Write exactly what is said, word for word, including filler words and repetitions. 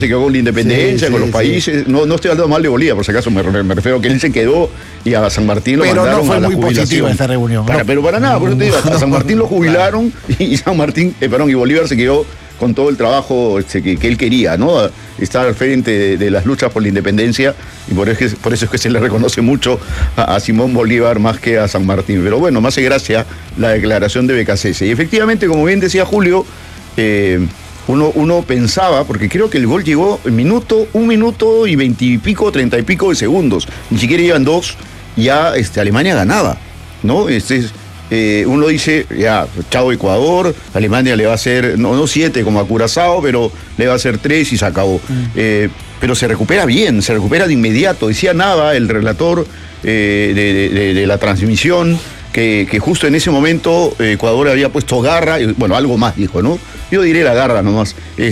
se quedó con la independencia, sí, con sí, los países. Sí. No, no estoy hablando mal de Bolívar, por si acaso, me, me refiero a que él se quedó y a San Martín lo pero mandaron no fue a la muy jubilación. positiva esta reunión. Para, no. Pero para nada, por eso te digo, a San Martín lo jubilaron y San Martín, eh, perdón, y Bolívar se quedó con todo el trabajo este, que, que él quería, ¿no? Estar al frente de, de las luchas por la independencia, y por eso, por eso es que se le reconoce mucho a, a Simón Bolívar más que a San Martín. Pero bueno, me hace gracia la declaración de B K C S. Y efectivamente, como bien decía Julio, eh, Uno, uno pensaba, porque creo que el gol llegó en minuto, un minuto y veintipico, treinta y pico de segundos. Ni siquiera llevan dos, ya este, Alemania ganaba, ¿no? Este es, eh, uno dice, ya, chao Ecuador, Alemania le va a hacer, no, no siete como a Curazao, pero le va a hacer tres y se acabó. Mm. Eh, pero se recupera bien, se recupera de inmediato. Decía Nava, el relator eh, de, de, de la transmisión, Que, que justo en ese momento eh, Ecuador había puesto garra, y, bueno, algo más dijo, ¿no? Yo diré la garra nomás.